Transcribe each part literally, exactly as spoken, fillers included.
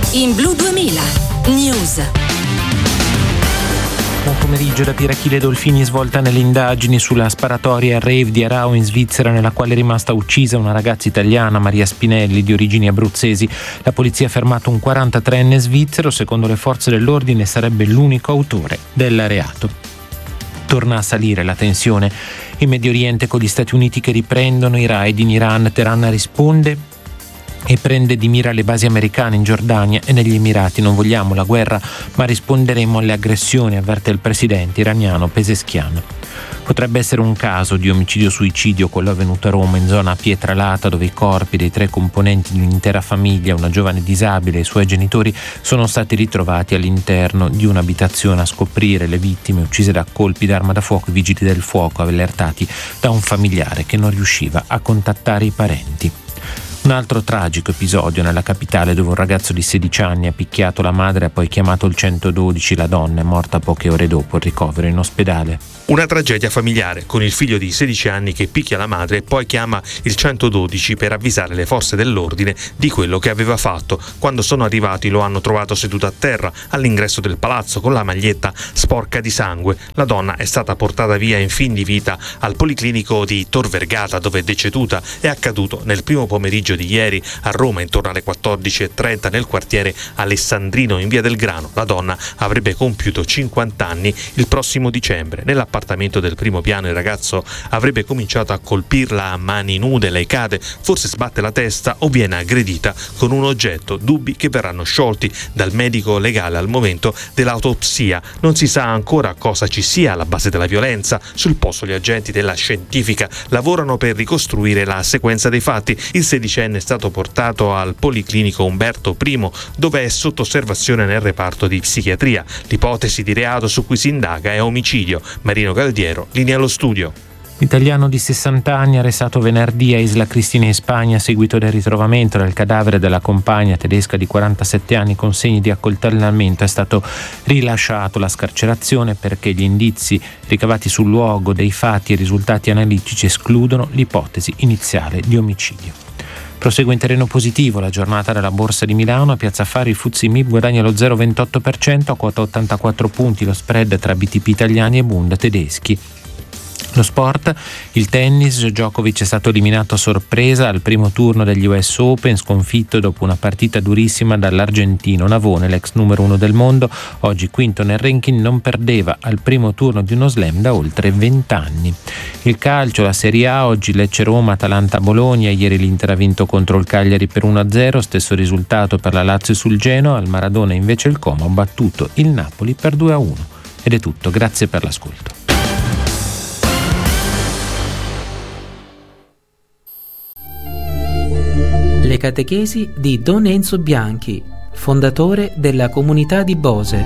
In Blu duemila News. Buon pomeriggio da Pirachile Dolfini. Svolta nelle indagini sulla sparatoria al rave di Arao in Svizzera, nella quale è rimasta uccisa una ragazza italiana, Maria Spinelli, di origini abruzzesi. La polizia ha fermato un quarantatreenne svizzero. Secondo le forze dell'ordine sarebbe l'unico autore del reato. Torna a salire la tensione in Medio Oriente, con gli Stati Uniti che riprendono i raid in Iran. Teheran risponde e prende di mira le basi americane in Giordania e negli Emirati. Non vogliamo la guerra, ma risponderemo alle aggressioni, avverte il presidente iraniano Pezeshkian. Potrebbe essere un caso di omicidio-suicidio quello avvenuto a Roma, in zona Pietralata, dove i corpi dei tre componenti di un'intera famiglia, una giovane disabile e i suoi genitori, sono stati ritrovati all'interno di un'abitazione. A scoprire le vittime, uccise da colpi d'arma da fuoco, i vigili del fuoco allertati da un familiare che non riusciva a contattare i parenti. Un altro tragico episodio nella capitale, dove un ragazzo di sedici anni ha picchiato la madre e ha poi chiamato il centododici. La donna è morta poche ore dopo il ricovero in ospedale. Una tragedia familiare, con il figlio di sedici anni che picchia la madre e poi chiama il centododici per avvisare le forze dell'ordine di quello che aveva fatto. Quando sono arrivati lo hanno trovato seduto a terra all'ingresso del palazzo con la maglietta sporca di sangue. La donna è stata portata via in fin di vita al policlinico di Tor Vergata, dove è deceduta. È accaduto nel primo pomeriggio di ieri a Roma, intorno alle quattordici e trenta, nel quartiere Alessandrino in via del Grano. La donna avrebbe compiuto cinquanta anni il prossimo dicembre. Nell'appartamento del primo piano il ragazzo avrebbe cominciato a colpirla a mani nude. Lei cade, forse sbatte la testa o viene aggredita con un oggetto, dubbi che verranno sciolti dal medico legale. Al momento dell'autopsia non si sa ancora cosa ci sia alla base della violenza. Sul posto gli agenti della scientifica lavorano per ricostruire la sequenza dei fatti. Il sedicenne è stato portato al Policlinico Umberto I, dove è sotto osservazione nel reparto di psichiatria. L'ipotesi di reato su cui si indaga è omicidio. Marino Galdiero, linea allo studio. L'italiano di sessanta anni, arrestato venerdì a Isla Cristina in Spagna a seguito del ritrovamento del cadavere della compagna tedesca di quarantasette anni con segni di accoltellamento, è stato rilasciato. La scarcerazione perché gli indizi ricavati sul luogo dei fatti e i risultati analitici escludono l'ipotesi iniziale di omicidio. Prosegue in terreno positivo la giornata della Borsa di Milano. A Piazza Affari il F T S E M I B guadagna lo zero virgola ventotto per cento a quota ottantaquattro punti, lo spread tra B T P italiani e Bund tedeschi. Lo sport, il tennis. Djokovic è stato eliminato a sorpresa al primo turno degli U S Open, sconfitto dopo una partita durissima dall'argentino Navone, l'ex numero uno del mondo, oggi quinto nel ranking. Non perdeva al primo turno di uno slam da oltre vent'anni. Il calcio, la Serie A, oggi Lecce-Roma, Atalanta-Bologna. Ieri l'Inter ha vinto contro il Cagliari per uno a zero, stesso risultato per la Lazio sul Genoa. Al Maradona invece il Como ha battuto il Napoli per due a uno. Ed è tutto, grazie per l'ascolto. Le catechesi di Don Enzo Bianchi, fondatore della comunità di Bose.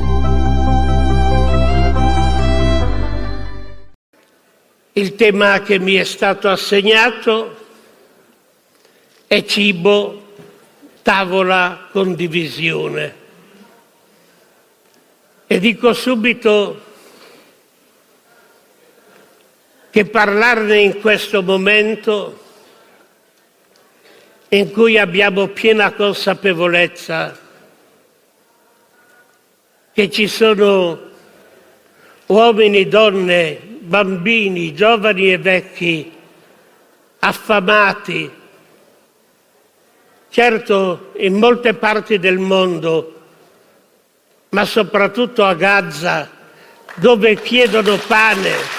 Il tema che mi è stato assegnato è cibo, tavola, condivisione. E dico subito che parlarne in questo momento, in cui abbiamo piena consapevolezza che ci sono uomini, donne, bambini, giovani e vecchi affamati, certo in molte parti del mondo, ma soprattutto a Gaza, dove chiedono pane.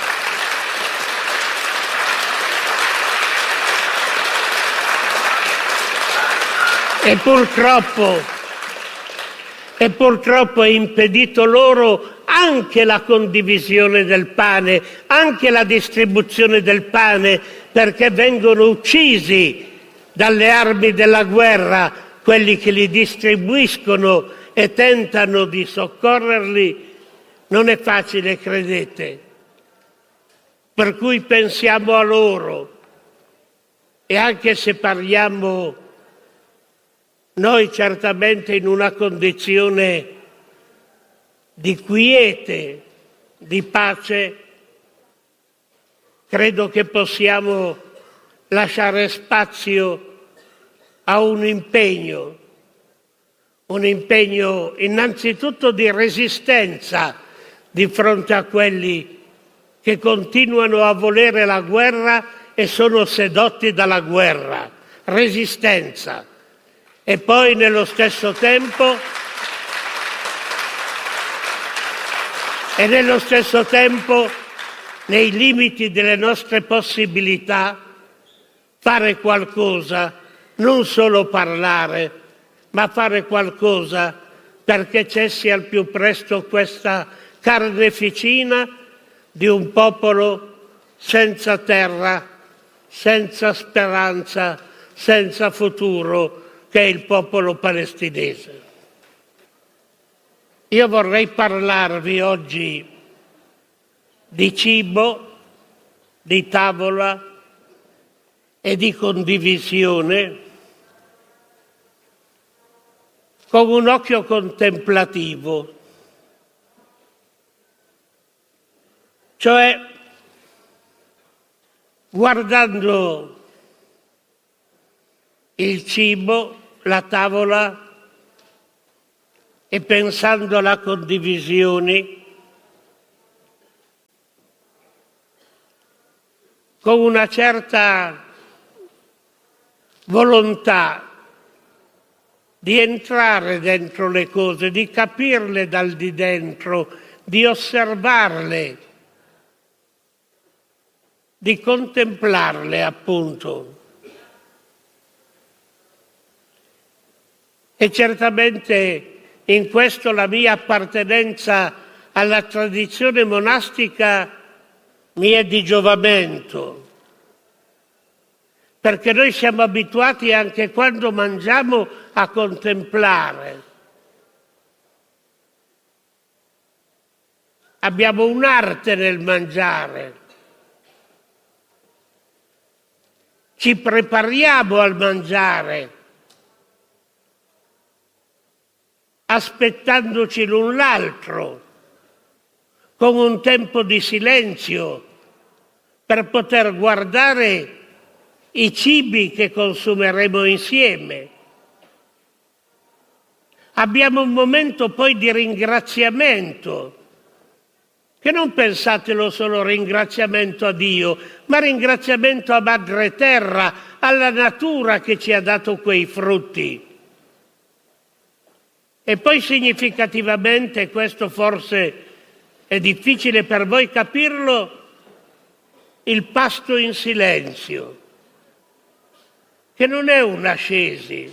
E purtroppo, e purtroppo è impedito loro anche la condivisione del pane, anche la distribuzione del pane, perché vengono uccisi dalle armi della guerra quelli che li distribuiscono e tentano di soccorrerli. Non è facile, credete. Per cui pensiamo a loro. E anche se parliamo noi certamente in una condizione di quiete, di pace, credo che possiamo lasciare spazio a un impegno, un impegno innanzitutto di resistenza di fronte a quelli che continuano a volere la guerra e sono sedotti dalla guerra. Resistenza. E poi nello stesso tempo e nello stesso tempo, nei limiti delle nostre possibilità, fare qualcosa, non solo parlare, ma fare qualcosa perché cessi al più presto questa carneficina di un popolo senza terra, senza speranza, senza futuro, che è il popolo palestinese. Io vorrei parlarvi oggi di cibo, di tavola e di condivisione con un occhio contemplativo, cioè guardando il cibo, la tavola e pensando alla condivisione con una certa volontà di entrare dentro le cose, di capirle dal di dentro, di osservarle, di contemplarle, appunto. E certamente in questo la mia appartenenza alla tradizione monastica mi è di giovamento, perché noi siamo abituati anche quando mangiamo a contemplare. Abbiamo un'arte nel mangiare. Ci prepariamo al mangiare, aspettandoci l'un l'altro, con un tempo di silenzio per poter guardare i cibi che consumeremo insieme. Abbiamo un momento poi di ringraziamento, che non pensatelo solo ringraziamento a Dio, ma ringraziamento a Madre Terra, alla natura che ci ha dato quei frutti. E poi significativamente, questo forse è difficile per voi capirlo, il pasto in silenzio, che non è un'ascesi,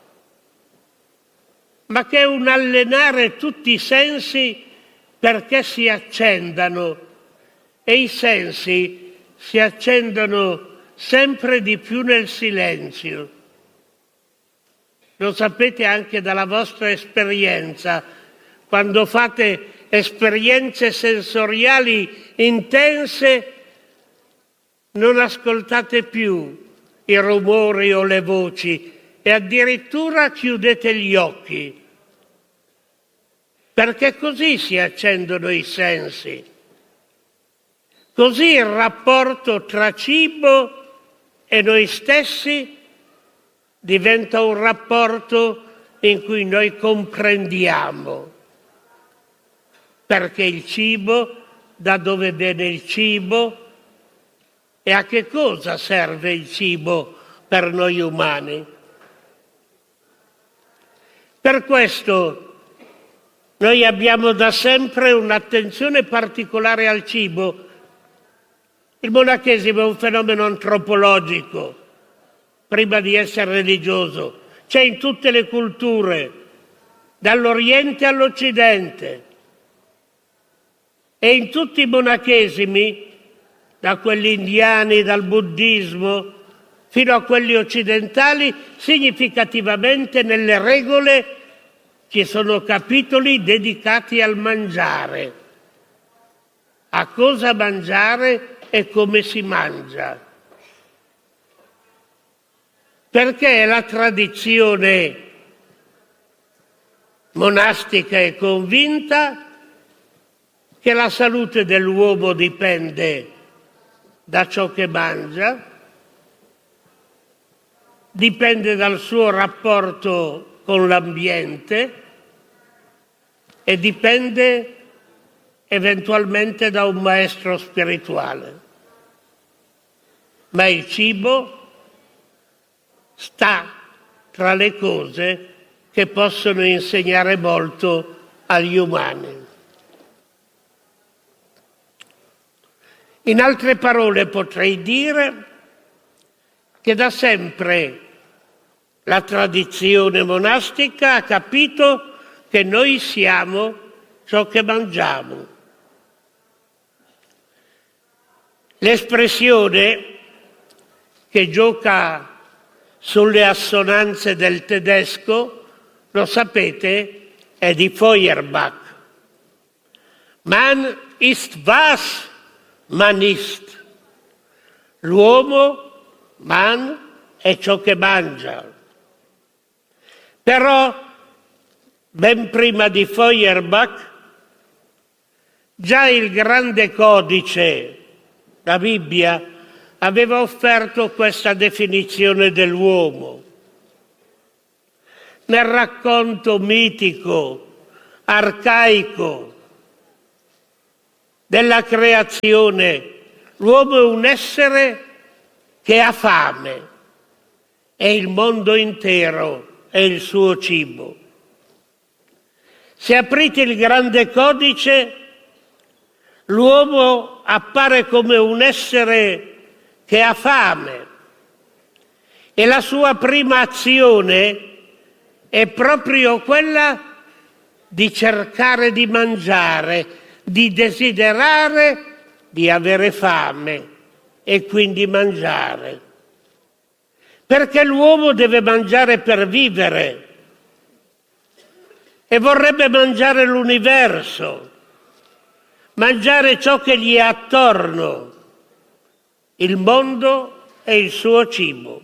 ma che è un allenare tutti i sensi perché si accendano, e i sensi si accendono sempre di più nel silenzio. Lo sapete anche dalla vostra esperienza, quando fate esperienze sensoriali intense, non ascoltate più i rumori o le voci e addirittura chiudete gli occhi, perché così si accendono i sensi. Così il rapporto tra cibo e noi stessi diventa un rapporto in cui noi comprendiamo perché il cibo, da dove viene il cibo e a che cosa serve il cibo per noi umani. Per questo noi abbiamo da sempre un'attenzione particolare al cibo. Il monachesimo è un fenomeno antropologico, prima di essere religioso. C'è in tutte le culture, dall'Oriente all'Occidente. E in tutti i monachesimi, da quelli indiani, dal buddismo, fino a quelli occidentali, significativamente nelle regole ci sono capitoli dedicati al mangiare, a cosa mangiare e come si mangia. Perché la tradizione monastica è convinta che la salute dell'uomo dipende da ciò che mangia, dipende dal suo rapporto con l'ambiente e dipende eventualmente da un maestro spirituale. Ma il cibo sta tra le cose che possono insegnare molto agli umani. In altre parole potrei dire che da sempre la tradizione monastica ha capito che noi siamo ciò che mangiamo. L'espressione che gioca sulle assonanze del tedesco, lo sapete, è di Feuerbach. Man ist was man ist. L'uomo, man, è ciò che mangia. Però, ben prima di Feuerbach, già il grande codice, la Bibbia, aveva offerto questa definizione dell'uomo. Nel racconto mitico, arcaico della creazione, l'uomo è un essere che ha fame e il mondo intero è il suo cibo. Se aprite il grande codice, l'uomo appare come un essere che ha fame e la sua prima azione è proprio quella di cercare di mangiare, di desiderare di avere fame e quindi mangiare. Perché l'uomo deve mangiare per vivere e vorrebbe mangiare l'universo, mangiare ciò che gli è attorno, il mondo e il suo cibo.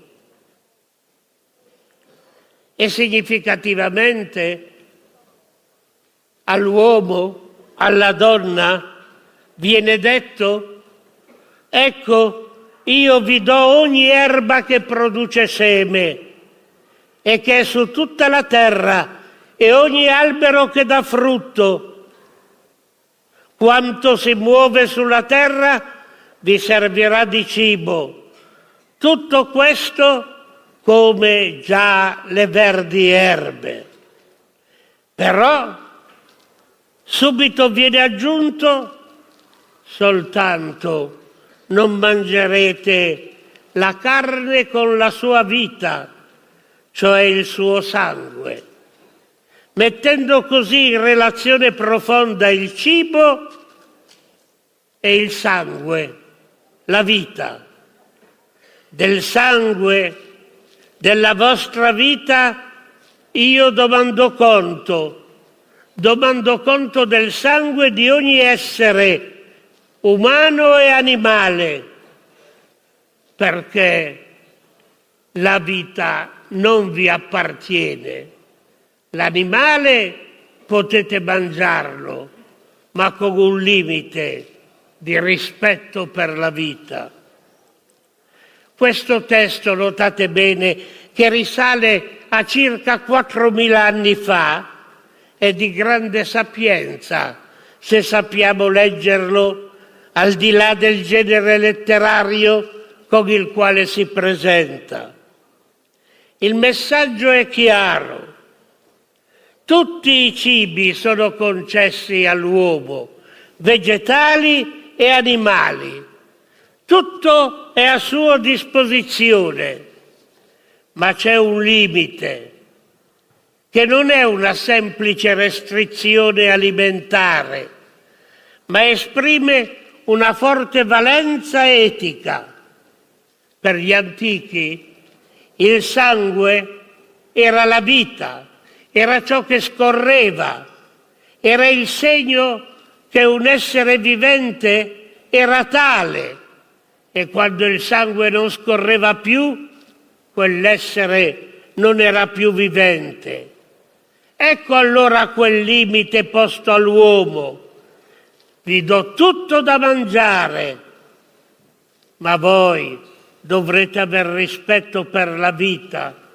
E significativamente all'uomo, alla donna, viene detto: ecco, io vi do ogni erba che produce seme e che è su tutta la terra e ogni albero che dà frutto. Quanto si muove sulla terra vi servirà di cibo. Tutto questo come già le verdi erbe. Però subito viene aggiunto: soltanto non mangerete la carne con la sua vita, cioè il suo sangue, mettendo così in relazione profonda il cibo e il sangue, la vita. Del sangue della vostra vita io domando conto, domando conto del sangue di ogni essere umano e animale, perché la vita non vi appartiene. L'animale potete mangiarlo, ma con un limite di rispetto per la vita. Questo testo, notate bene, che risale a circa quattromila anni fa, è di grande sapienza se sappiamo leggerlo al di là del genere letterario con il quale si presenta. Il messaggio è chiaro. Tutti i cibi sono concessi all'uomo, vegetali e animali. Tutto è a sua disposizione, ma c'è un limite, che non è una semplice restrizione alimentare, ma esprime una forte valenza etica. Per gli antichi il sangue era la vita, era ciò che scorreva, era il segno che un essere vivente era tale, e quando il sangue non scorreva più, quell'essere non era più vivente. Ecco allora quel limite posto all'uomo: vi do tutto da mangiare, ma voi dovrete aver rispetto per la vita,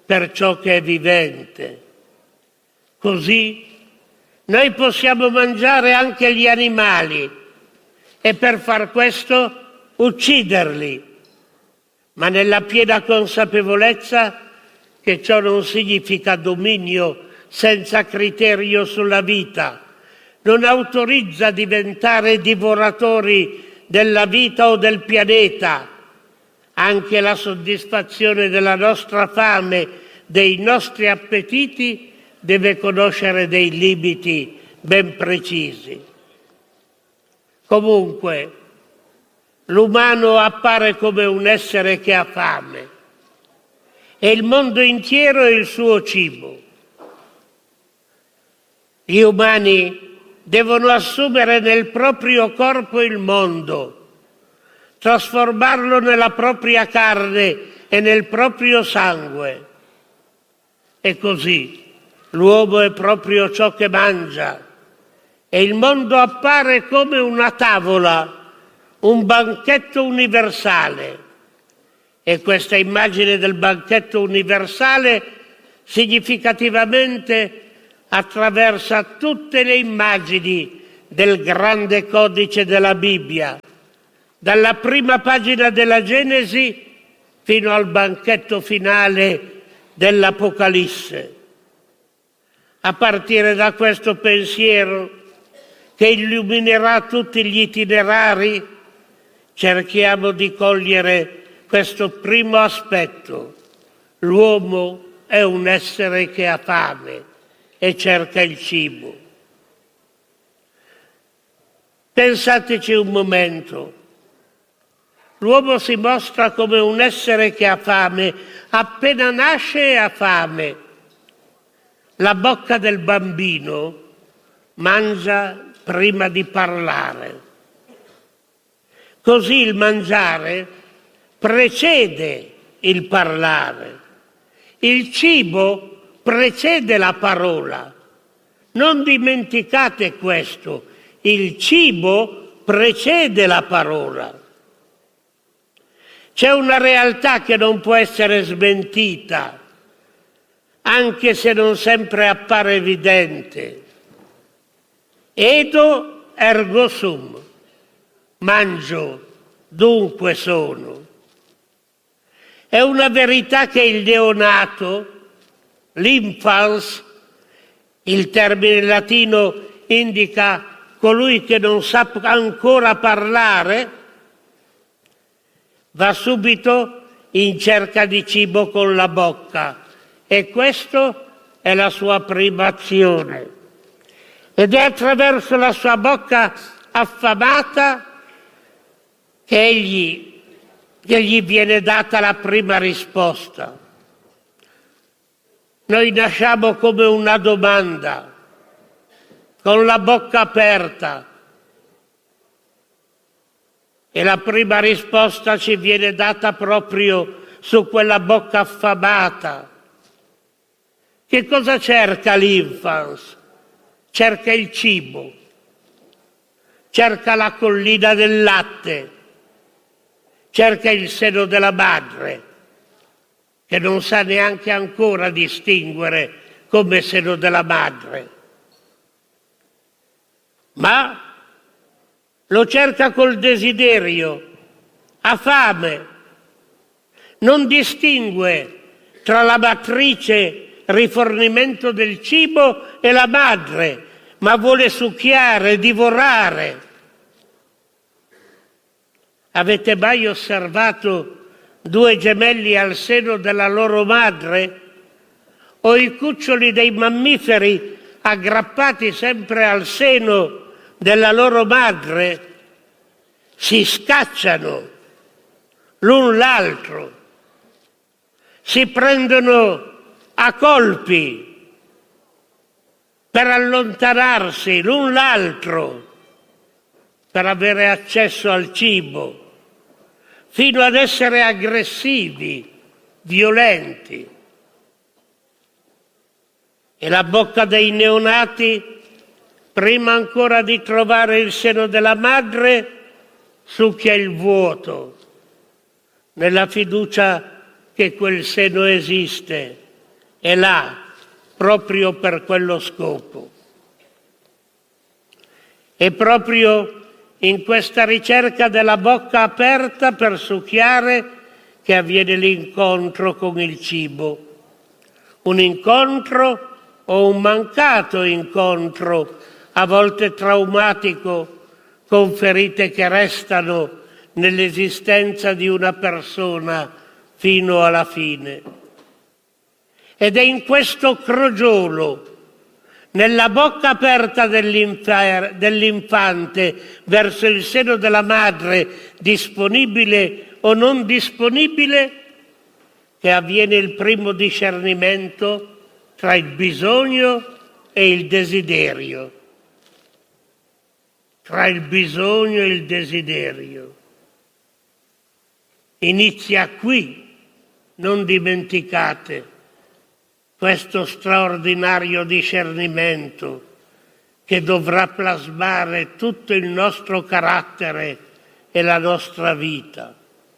per ciò che è vivente. Così noi possiamo mangiare anche gli animali e per far questo ucciderli, ma nella piena consapevolezza che ciò non significa dominio senza criterio sulla vita, non autorizza a diventare divoratori della vita o del pianeta. Anche la soddisfazione della nostra fame, dei nostri appetiti, deve conoscere dei limiti ben precisi. Comunque, l'umano appare come un essere che ha fame e il mondo intero è il suo cibo. Gli umani devono assumere nel proprio corpo il mondo, trasformarlo nella propria carne e nel proprio sangue. E così l'uomo è proprio ciò che mangia e il mondo appare come una tavola, un banchetto universale. E questa immagine del banchetto universale significativamente attraversa tutte le immagini del grande codice della Bibbia, dalla prima pagina della Genesi fino al banchetto finale dell'Apocalisse. A partire da questo pensiero che illuminerà tutti gli itinerari, cerchiamo di cogliere questo primo aspetto. L'uomo è un essere che ha fame e cerca il cibo. Pensateci un momento. L'uomo si mostra come un essere che ha fame, appena nasce e ha fame. La bocca del bambino mangia prima di parlare. Così il mangiare precede il parlare. Il cibo precede la parola. Non dimenticate questo. Il cibo precede la parola. C'è una realtà che non può essere smentita, anche se non sempre appare evidente. Edo ergo sum. Mangio, dunque sono. È una verità che il neonato, l'infans, il termine latino indica colui che non sa ancora parlare, va subito in cerca di cibo con la bocca e questa è la sua prima azione. Ed è attraverso la sua bocca affamata che egli, che gli viene data la prima risposta. Noi nasciamo come una domanda, con la bocca aperta, e la prima risposta ci viene data proprio su quella bocca affamata. Che cosa cerca l'infans? Cerca il cibo, cerca la collina del latte, cerca il seno della madre, che non sa neanche ancora distinguere come seno della madre. Ma lo cerca col desiderio, ha fame, non distingue tra la matrice, rifornimento del cibo, e la madre, ma vuole succhiare, divorare. Avete mai osservato due gemelli al seno della loro madre? O i cuccioli dei mammiferi aggrappati sempre al seno della loro madre? Si scacciano l'un l'altro, si prendono a colpi per allontanarsi l'un l'altro, per avere accesso al cibo, fino ad essere aggressivi, violenti. E la bocca dei neonati, prima ancora di trovare il seno della madre, succhia il vuoto, nella fiducia che quel seno esiste è là proprio per quello scopo. È proprio in questa ricerca della bocca aperta per succhiare che avviene l'incontro con il cibo. Un incontro o un mancato incontro, a volte traumatico, con ferite che restano nell'esistenza di una persona fino alla fine. Ed è in questo crogiolo, nella bocca aperta dell'infante verso il seno della madre, disponibile o non disponibile, che avviene il primo discernimento tra il bisogno e il desiderio. Tra il bisogno e il desiderio. Inizia qui, non dimenticate, questo straordinario discernimento che dovrà plasmare tutto il nostro carattere e la nostra vita.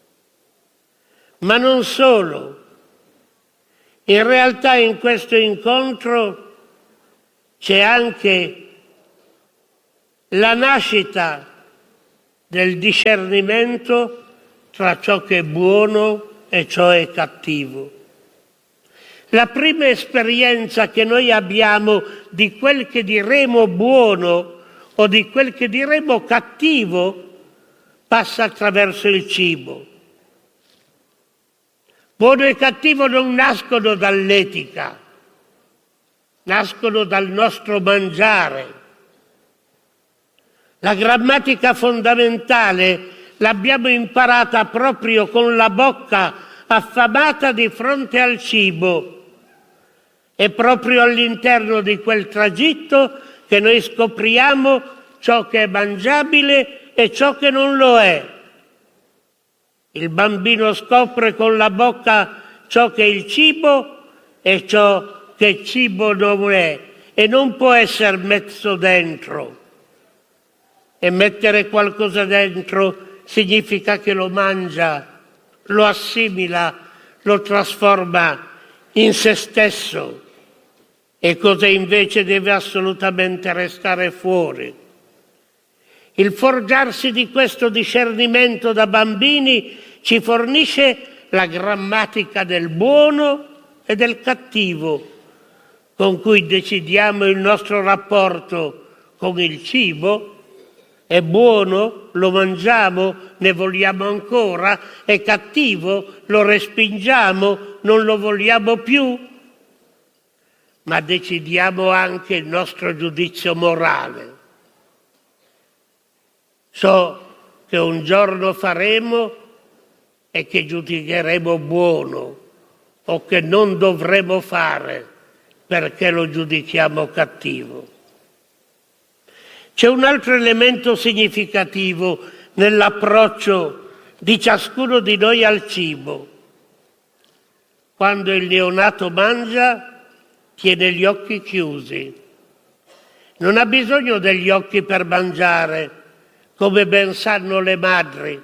Ma non solo. In realtà in questo incontro c'è anche la nascita del discernimento tra ciò che è buono e ciò che è cattivo. La prima esperienza che noi abbiamo di quel che diremo buono o di quel che diremo cattivo passa attraverso il cibo. Buono e cattivo non nascono dall'etica, nascono dal nostro mangiare. La grammatica fondamentale l'abbiamo imparata proprio con la bocca affamata di fronte al cibo. È proprio all'interno di quel tragitto che noi scopriamo ciò che è mangiabile e ciò che non lo è. Il bambino scopre con la bocca ciò che è il cibo e ciò che cibo non è e non può essere messo dentro. E mettere qualcosa dentro significa che lo mangia, lo assimila, lo trasforma in se stesso. E cosa invece deve assolutamente restare fuori. Il forgiarsi di questo discernimento da bambini ci fornisce la grammatica del buono e del cattivo, con cui decidiamo il nostro rapporto con il cibo. È buono, lo mangiamo, ne vogliamo ancora, è cattivo, lo respingiamo, non lo vogliamo più. Ma decidiamo anche il nostro giudizio morale. Ciò che un giorno faremo e che giudicheremo buono o che non dovremo fare perché lo giudichiamo cattivo. C'è un altro elemento significativo nell'approccio di ciascuno di noi al cibo. Quando il neonato mangia, tiene gli occhi chiusi. Non ha bisogno degli occhi per mangiare, come ben sanno le madri.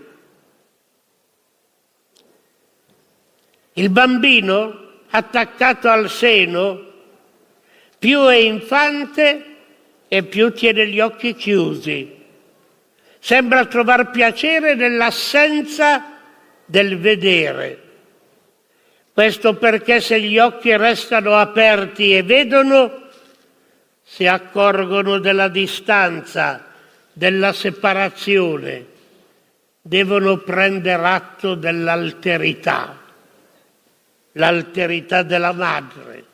Il bambino, attaccato al seno, più è infante e più tiene gli occhi chiusi. Sembra trovar piacere nell'assenza del vedere. Questo perché se gli occhi restano aperti e vedono, si accorgono della distanza, della separazione, devono prendere atto dell'alterità, l'alterità della madre.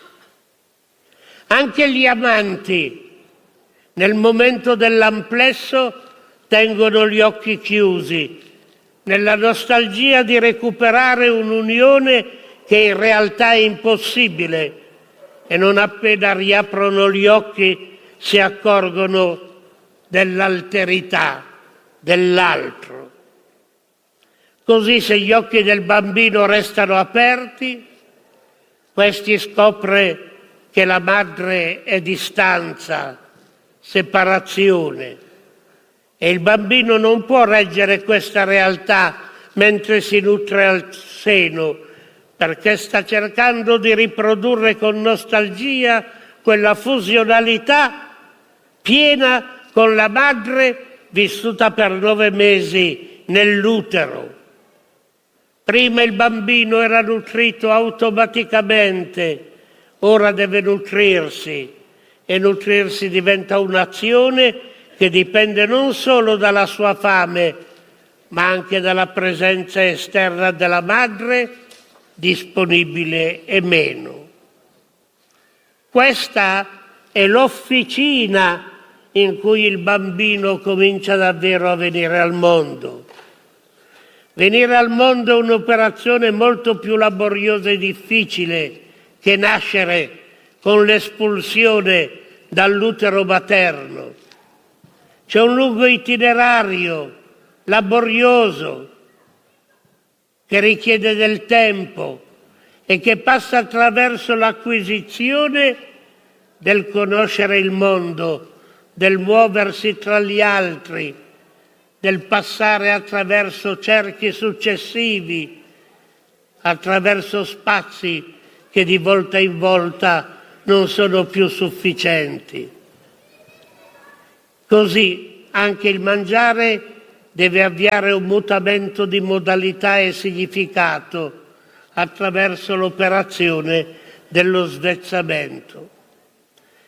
Anche gli amanti, nel momento dell'amplesso, tengono gli occhi chiusi, nella nostalgia di recuperare un'unione che in realtà è impossibile, e non appena riaprono gli occhi si accorgono dell'alterità dell'altro. Così se gli occhi del bambino restano aperti, questi scopre che la madre è distanza, separazione, e il bambino non può reggere questa realtà mentre si nutre al seno, perché sta cercando di riprodurre con nostalgia quella fusionalità piena con la madre vissuta per nove mesi nell'utero. Prima il bambino era nutrito automaticamente, ora deve nutrirsi e nutrirsi diventa un'azione che dipende non solo dalla sua fame, ma anche dalla presenza esterna della madre, disponibile e meno. Questa è l'officina in cui il bambino comincia davvero a venire al mondo. Venire al mondo è un'operazione molto più laboriosa e difficile che nascere con l'espulsione dall'utero materno. C'è un lungo itinerario laborioso che richiede del tempo e che passa attraverso l'acquisizione del conoscere il mondo, del muoversi tra gli altri, del passare attraverso cerchi successivi, attraverso spazi che di volta in volta non sono più sufficienti. Così anche il mangiare deve avviare un mutamento di modalità e significato attraverso l'operazione dello svezzamento.